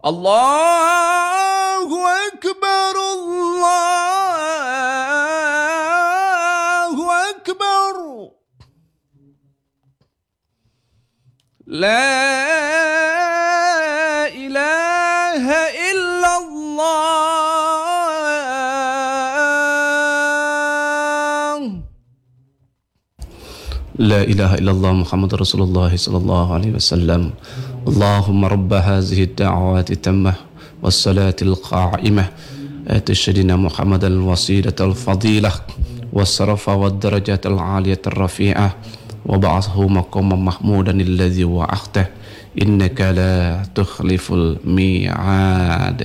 Allahu Akbar, Allahu Akbar. La ilaha illallah. لا إله إلا الله محمد رسول الله صلى الله عليه وسلم. اللهم رب هذه الدعوات التامة والصلاة القائمة آت سيدنا محمد الوسيلة الفضيلة والشرف والدرجات العالية الرفيعة وبعثه مقاما محمودا الذي وعدته إنك لا تخلف الميعاد.